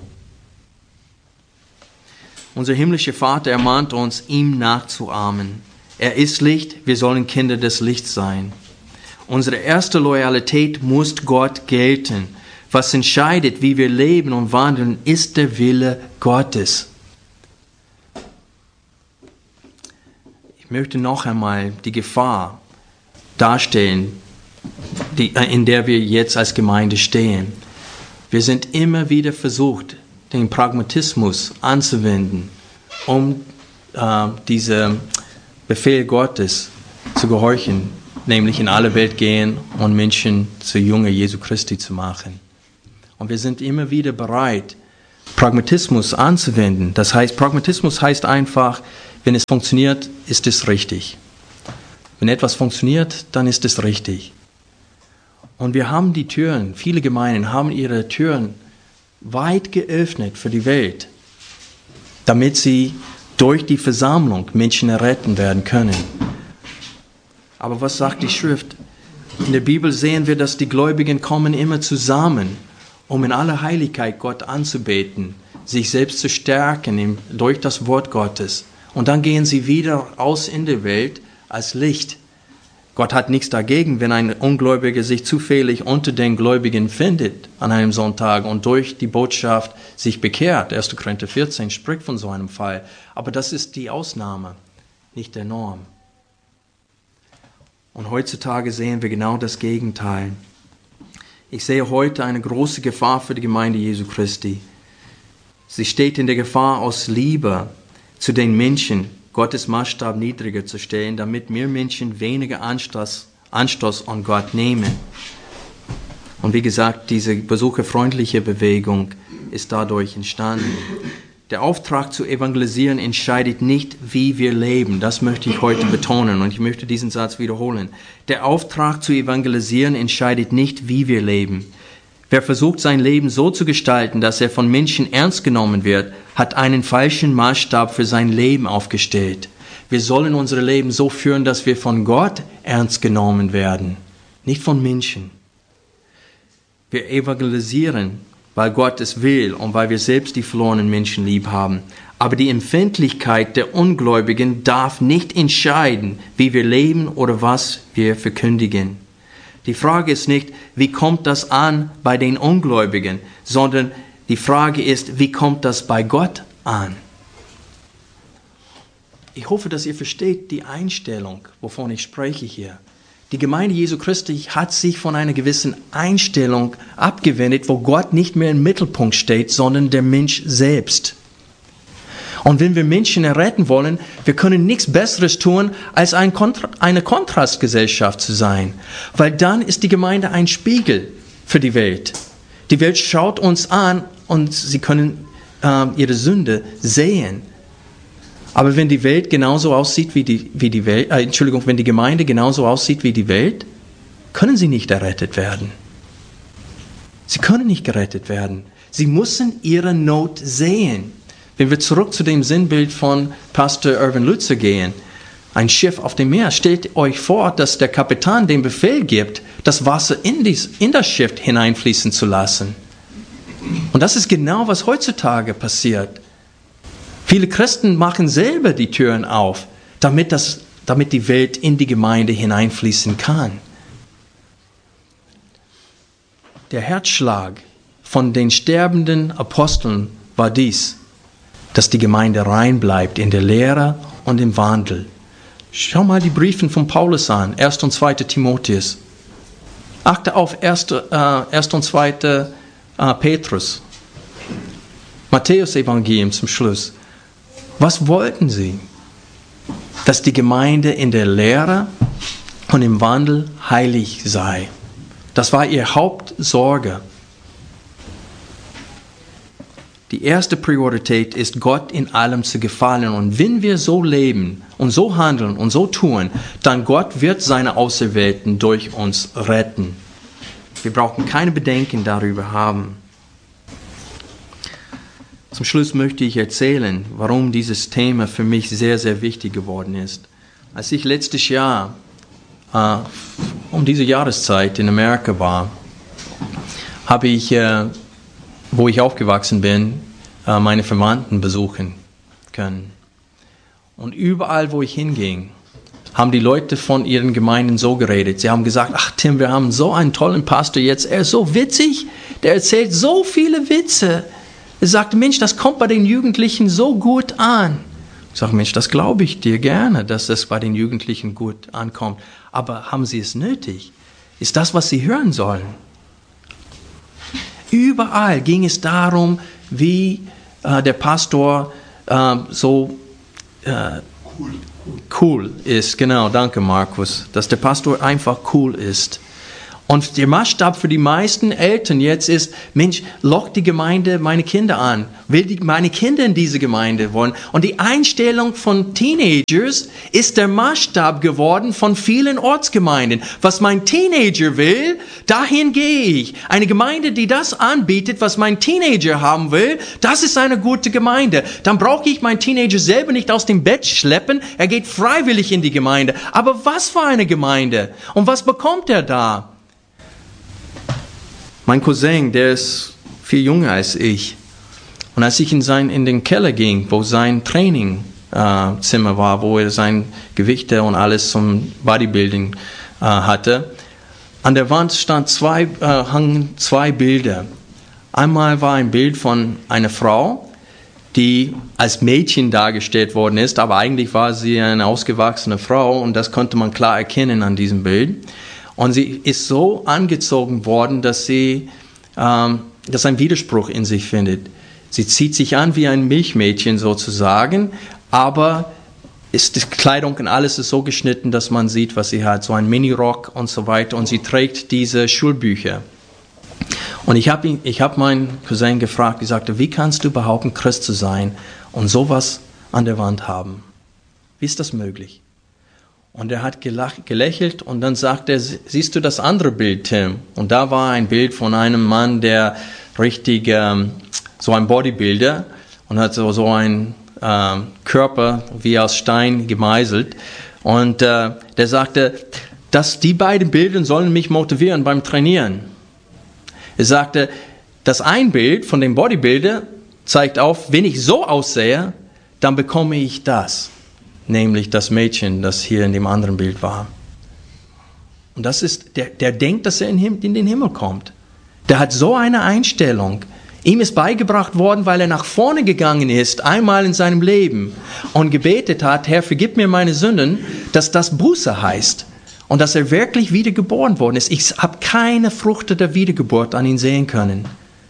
Unser himmlischer Vater ermahnt uns, ihm nachzuahmen. Er ist Licht, wir sollen Kinder des Lichts sein. Unsere erste Loyalität muss Gott gelten. Was entscheidet, wie wir leben und wandeln, ist der Wille Gottes. Ich möchte noch einmal die Gefahr darstellen, in der wir jetzt als Gemeinde stehen. Wir sind immer wieder versucht, den Pragmatismus anzuwenden, um diesem Befehl Gottes zu gehorchen, nämlich in alle Welt gehen und Menschen zu Jünger Jesu Christi zu machen. Und wir sind immer wieder bereit, Pragmatismus anzuwenden. Das heißt, Pragmatismus heißt einfach, wenn es funktioniert, ist es richtig. Wenn etwas funktioniert, dann ist es richtig. Und wir haben die Türen, viele Gemeinden haben ihre Türen weit geöffnet für die Welt, damit sie durch die Versammlung Menschen erretten werden können. Aber was sagt die Schrift? In der Bibel sehen wir, dass die Gläubigen kommen immer zusammen, um in aller Heiligkeit Gott anzubeten, sich selbst zu stärken durch das Wort Gottes. Und dann gehen sie wieder aus in die Welt als Licht. Gott hat nichts dagegen, wenn ein Ungläubiger sich zufällig unter den Gläubigen findet an einem Sonntag und durch die Botschaft sich bekehrt. 1. Korinther 14 spricht von so einem Fall. Aber das ist die Ausnahme, nicht der Norm. Und heutzutage sehen wir genau das Gegenteil. Ich sehe heute eine große Gefahr für die Gemeinde Jesu Christi. Sie steht in der Gefahr, aus Liebe zu den Menschen Gottes Maßstab niedriger zu stellen, damit mehr Menschen weniger Anstoß an Gott nehmen. Und wie gesagt, diese besucherfreundliche Bewegung ist dadurch entstanden. Der Auftrag zu evangelisieren entscheidet nicht, wie wir leben. Das möchte ich heute betonen und ich möchte diesen Satz wiederholen. Der Auftrag zu evangelisieren entscheidet nicht, wie wir leben. Wer versucht, sein Leben so zu gestalten, dass er von Menschen ernst genommen wird, hat einen falschen Maßstab für sein Leben aufgestellt. Wir sollen unser Leben so führen, dass wir von Gott ernst genommen werden, nicht von Menschen. Wir evangelisieren, weil Gott es will und weil wir selbst die verlorenen Menschen lieb haben. Aber die Empfindlichkeit der Ungläubigen darf nicht entscheiden, wie wir leben oder was wir verkündigen. Die Frage ist nicht, wie kommt das an bei den Ungläubigen, sondern die Frage ist, wie kommt das bei Gott an? Ich hoffe, dass ihr versteht die Einstellung, wovon ich spreche hier. Die Gemeinde Jesu Christi hat sich von einer gewissen Einstellung abgewendet, wo Gott nicht mehr im Mittelpunkt steht, sondern der Mensch selbst. Und wenn wir Menschen erretten wollen, wir können nichts Besseres tun, als eine Kontrastgesellschaft zu sein. Weil dann ist die Gemeinde ein Spiegel für die Welt. Die Welt schaut uns an und sie können ihre Sünde sehen. Aber wenn die Welt genauso aussieht wie die Welt, wenn die Gemeinde genauso aussieht wie die Welt, können sie nicht errettet werden. Sie können nicht gerettet werden. Sie müssen ihre Not sehen. Wenn wir zurück zu dem Sinnbild von Pastor Irvin Lutzer gehen, ein Schiff auf dem Meer, stellt euch vor, dass der Kapitän den Befehl gibt, das Wasser in das Schiff hineinfließen zu lassen. Und das ist genau, was heutzutage passiert. Viele Christen machen selber die Türen auf, damit die Welt in die Gemeinde hineinfließen kann. Der Herzschlag von den sterbenden Aposteln war dies: dass die Gemeinde rein bleibt in der Lehre und im Wandel. Schau mal die Briefe von Paulus an, 1. und 2. Timotheus. Achte auf 1. und 2. Petrus. Matthäus Evangelium zum Schluss. Was wollten sie? Dass die Gemeinde in der Lehre und im Wandel heilig sei. Das war ihre Hauptsorge. Die erste Priorität ist, Gott in allem zu gefallen. Und wenn wir so leben und so handeln und so tun, dann Gott wird seine Auserwählten durch uns retten. Wir brauchen keine Bedenken darüber haben. Zum Schluss möchte ich erzählen, warum dieses Thema für mich sehr, sehr wichtig geworden ist. Als ich letztes Jahr um diese Jahreszeit in Amerika war, habe ich, wo ich aufgewachsen bin, meine Verwandten besuchen können. Und überall, wo ich hinging, haben die Leute von ihren Gemeinden so geredet. Sie haben gesagt, ach Tim, wir haben so einen tollen Pastor jetzt. Er ist so witzig, der erzählt so viele Witze. Er sagte, Mensch, das kommt bei den Jugendlichen so gut an. Ich sage, Mensch, das glaube ich dir gerne, dass das bei den Jugendlichen gut ankommt. Aber haben sie es nötig? Ist das, was sie hören sollen? Überall ging es darum, wie der Pastor cool ist. Genau, danke Markus. Dass der Pastor einfach cool ist. Und der Maßstab für die meisten Eltern jetzt ist, Mensch, lockt die Gemeinde meine Kinder an. Will meine Kinder in diese Gemeinde wollen? Und die Einstellung von Teenagers ist der Maßstab geworden von vielen Ortsgemeinden. Was mein Teenager will, dahin gehe ich. Eine Gemeinde, die das anbietet, was mein Teenager haben will, das ist eine gute Gemeinde. Dann brauche ich meinen Teenager selber nicht aus dem Bett schleppen. Er geht freiwillig in die Gemeinde. Aber was für eine Gemeinde? Und was bekommt er da? Mein Cousin, der ist viel jünger als ich. Und als ich in den Keller ging, wo sein Trainingzimmer war, wo er seine Gewichte und alles zum Bodybuilding hatte, an der Wand hangen zwei Bilder. Einmal war ein Bild von einer Frau, die als Mädchen dargestellt worden ist, aber eigentlich war sie eine ausgewachsene Frau und das konnte man klar erkennen an diesem Bild. Und sie ist so angezogen worden, dass sie dass ein Widerspruch in sich findet. Sie zieht sich an wie ein Milchmädchen sozusagen, aber die Kleidung und alles ist so geschnitten, dass man sieht, was sie hat. So ein Minirock und so weiter. Und sie trägt diese Schulbücher. Und ich hab meinen Cousin gefragt, ich sagte, wie kannst du behaupten, Christ zu sein und sowas an der Wand haben? Wie ist das möglich? Und er hat gelächelt und dann sagt er, siehst du das andere Bild, Tim? Und da war ein Bild von einem Mann, der richtig, so ein Bodybuilder und hat so einen Körper wie aus Stein gemeißelt. Und der sagte, dass die beiden Bilder sollen mich motivieren beim Trainieren. Er sagte, das ein Bild von dem Bodybuilder zeigt auf, wenn ich so aussehe, dann bekomme ich das. Nämlich das Mädchen, das hier in dem anderen Bild war. Und das ist, der denkt, dass er in den Himmel kommt. Der hat so eine Einstellung. Ihm ist beigebracht worden, weil er nach vorne gegangen ist, einmal in seinem Leben und gebetet hat, Herr, vergib mir meine Sünden, dass das Buße heißt und dass er wirklich wiedergeboren worden ist. Ich habe keine Frucht der Wiedergeburt an ihn sehen können.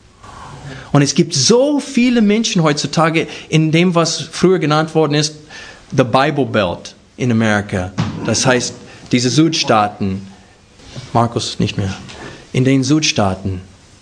Und es gibt so viele Menschen heutzutage in dem, was früher genannt worden ist, the Bible Belt in Amerika. Das heißt, diese Südstaaten, Markus nicht mehr, in den Südstaaten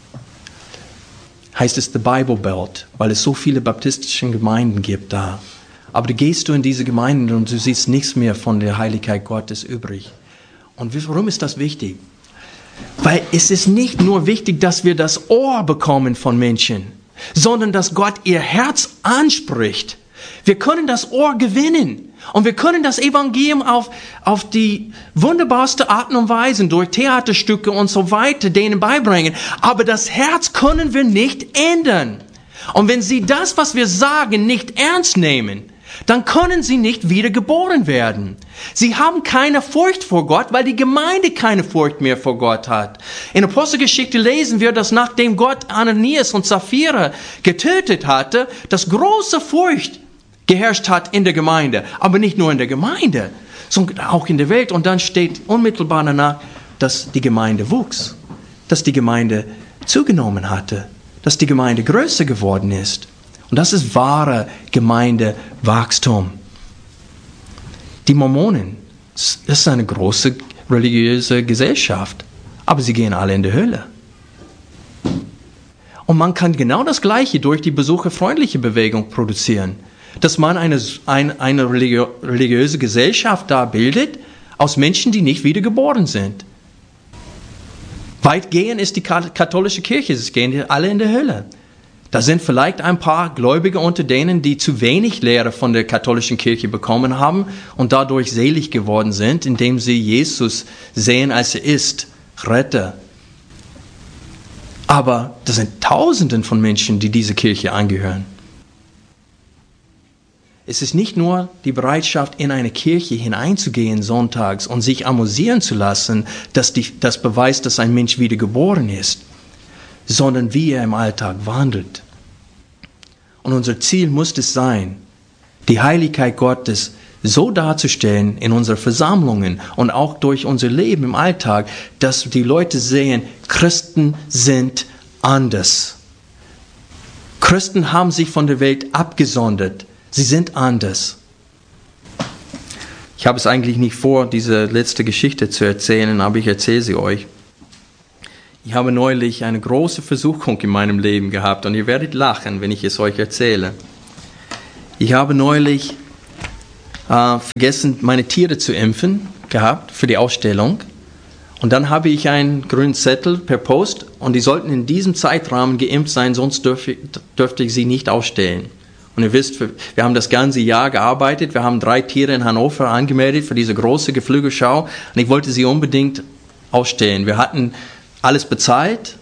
heißt es the Bible Belt, weil es so viele baptistische Gemeinden gibt da. Aber du gehst in diese Gemeinden und du siehst nichts mehr von der Heiligkeit Gottes übrig. Und warum ist das wichtig? Weil es ist nicht nur wichtig, dass wir das Ohr bekommen von Menschen, sondern dass Gott ihr Herz anspricht. Wir können das Ohr gewinnen und wir können das Evangelium auf die wunderbarste Art und Weise durch Theaterstücke und so weiter denen beibringen. Aber das Herz können wir nicht ändern. Und wenn sie das, was wir sagen, nicht ernst nehmen, dann können sie nicht wiedergeboren werden. Sie haben keine Furcht vor Gott, weil die Gemeinde keine Furcht mehr vor Gott hat. In Apostelgeschichte lesen wir, dass nachdem Gott Ananias und Sapphira getötet hatte, dass große Furcht geherrscht hat in der Gemeinde. Aber nicht nur in der Gemeinde, sondern auch in der Welt. Und dann steht unmittelbar danach, dass die Gemeinde wuchs, dass die Gemeinde zugenommen hatte, dass die Gemeinde größer geworden ist. Und das ist wahre Gemeindewachstum. Die Mormonen, das ist eine große religiöse Gesellschaft, aber sie gehen alle in die Hölle. Und man kann genau das Gleiche durch die besucherfreundliche Bewegung produzieren. Dass man eine religiöse Gesellschaft da bildet, aus Menschen, die nicht wiedergeboren sind. Weitgehend ist die katholische Kirche, sie gehen alle in die Hölle. Da sind vielleicht ein paar Gläubige unter denen, die zu wenig Lehre von der katholischen Kirche bekommen haben und dadurch selig geworden sind, indem sie Jesus sehen, als er ist, Retter. Aber das sind Tausenden von Menschen, die dieser Kirche angehören. Es ist nicht nur die Bereitschaft, in eine Kirche hineinzugehen sonntags und sich amüsieren zu lassen, das beweist, dass ein Mensch wiedergeboren ist, sondern wie er im Alltag wandelt. Und unser Ziel muss es sein, die Heiligkeit Gottes so darzustellen in unseren Versammlungen und auch durch unser Leben im Alltag, dass die Leute sehen, Christen sind anders. Christen haben sich von der Welt abgesondert. Sie sind anders. Ich habe es eigentlich nicht vor, diese letzte Geschichte zu erzählen, aber ich erzähle sie euch. Ich habe neulich eine große Versuchung in meinem Leben gehabt und ihr werdet lachen, wenn ich es euch erzähle. Ich habe neulich vergessen, meine Tiere zu impfen gehabt für die Ausstellung. Und dann habe ich einen grünen Zettel per Post und die sollten in diesem Zeitrahmen geimpft sein, sonst dürfte ich sie nicht ausstellen. Und ihr wisst, wir haben das ganze Jahr gearbeitet, wir haben 3 Tiere in Hannover angemeldet für diese große Geflügelschau und ich wollte sie unbedingt ausstellen. Wir hatten alles bezahlt.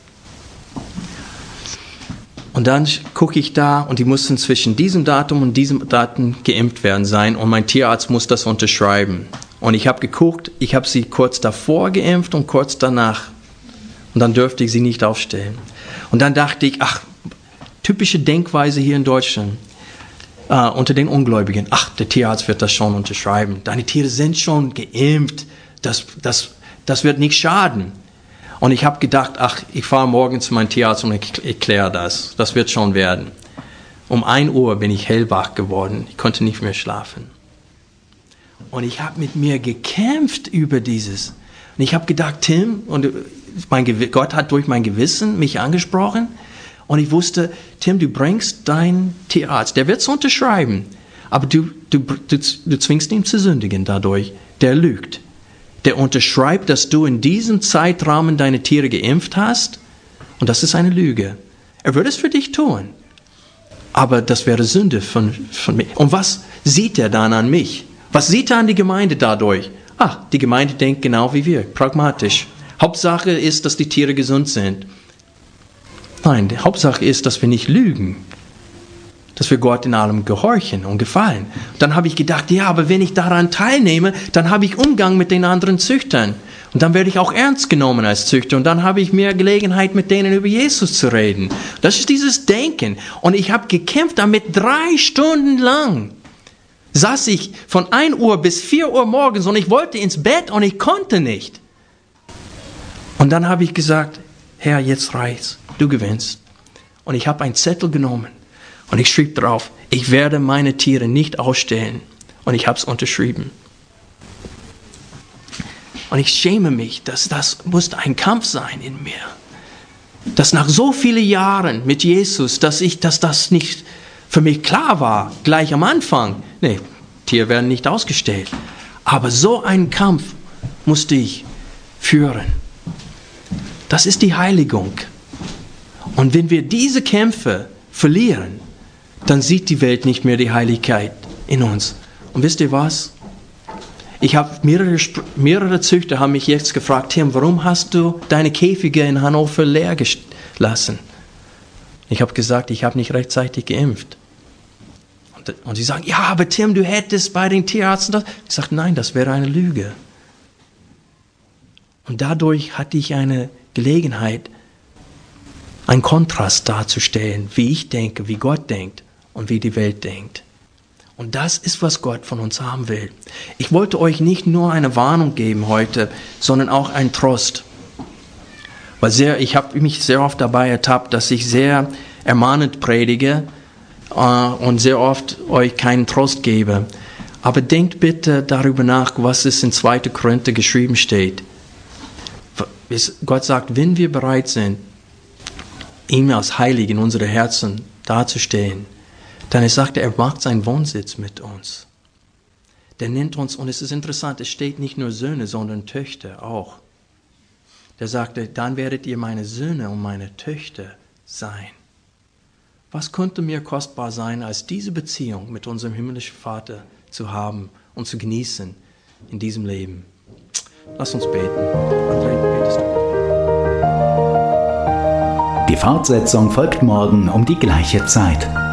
Und dann gucke ich da und die mussten zwischen diesem Datum und diesem Datum geimpft werden sein und mein Tierarzt muss das unterschreiben. Und ich habe geguckt, ich habe sie kurz davor geimpft und kurz danach. Und dann dürfte ich sie nicht aufstellen. Und dann dachte ich, typische Denkweise hier in Deutschland unter den Ungläubigen. Der Tierarzt wird das schon unterschreiben. Deine Tiere sind schon geimpft. Das wird nicht schaden. Und ich habe gedacht, ich fahre morgen zu meinem Tierarzt und ich kläre das. Das wird schon werden. Um 1 Uhr bin ich hellwach geworden. Ich konnte nicht mehr schlafen. Und ich habe mit mir gekämpft über dieses. Und ich habe gedacht, Tim, und Gott hat durch mein Gewissen mich angesprochen. Und ich wusste, Tim, du bringst deinen Tierarzt, der wird es unterschreiben. Aber du zwingst ihn zu sündigen dadurch. Der lügt. Der unterschreibt, dass du in diesem Zeitrahmen deine Tiere geimpft hast. Und das ist eine Lüge. Er würde es für dich tun. Aber das wäre Sünde von mir. Und was sieht er dann an mich? Was sieht er an die Gemeinde dadurch? Die Gemeinde denkt genau wie wir, pragmatisch. Hauptsache ist, dass die Tiere gesund sind. Nein, die Hauptsache ist, dass wir nicht lügen. Dass wir Gott in allem gehorchen und gefallen. Dann habe ich gedacht, aber wenn ich daran teilnehme, dann habe ich Umgang mit den anderen Züchtern. Und dann werde ich auch ernst genommen als Züchter. Und dann habe ich mehr Gelegenheit, mit denen über Jesus zu reden. Das ist dieses Denken. Und ich habe gekämpft damit 3 Stunden lang. Saß ich von 1 Uhr bis 4 Uhr morgens und ich wollte ins Bett und ich konnte nicht. Und dann habe ich gesagt, Herr, jetzt reicht's. Du gewinnst. Und ich habe einen Zettel genommen. Und ich schrieb drauf, ich werde meine Tiere nicht ausstellen. Und ich habe es unterschrieben. Und ich schäme mich, dass das musste ein Kampf sein in mir. Dass nach so vielen Jahren mit Jesus, dass das nicht für mich klar war, gleich am Anfang. Nee, Tiere werden nicht ausgestellt. Aber so einen Kampf musste ich führen. Das ist die Heiligung. Und wenn wir diese Kämpfe verlieren, dann sieht die Welt nicht mehr die Heiligkeit in uns. Und wisst ihr was? Ich habe mehrere Züchter haben mich jetzt gefragt, Tim, warum hast du deine Käfige in Hannover leer gelassen? Ich habe gesagt, ich habe nicht rechtzeitig geimpft. Und sie sagen, aber Tim, du hättest bei den Tierärzten das. Ich sage, nein, das wäre eine Lüge. Und dadurch hatte ich eine Gelegenheit, einen Kontrast darzustellen, wie ich denke, wie Gott denkt und wie die Welt denkt. Und das ist, was Gott von uns haben will. Ich wollte euch nicht nur eine Warnung geben heute, sondern auch einen Trost. Weil ich habe mich sehr oft dabei ertappt, dass ich sehr ermahnend predige und sehr oft euch keinen Trost gebe. Aber denkt bitte darüber nach, was es in 2. Korinther geschrieben steht. Gott sagt, wenn wir bereit sind, ihm als heilig in unsere Herzen darzustellen, dann sagt er macht seinen Wohnsitz mit uns. Der nennt uns, und es ist interessant, es steht nicht nur Söhne, sondern Töchter auch. Der sagte, dann werdet ihr meine Söhne und meine Töchter sein. Was könnte mir kostbar sein, als diese Beziehung mit unserem himmlischen Vater zu haben und zu genießen in diesem Leben? Lass uns beten. André, betest du? Die Fortsetzung folgt morgen um die gleiche Zeit.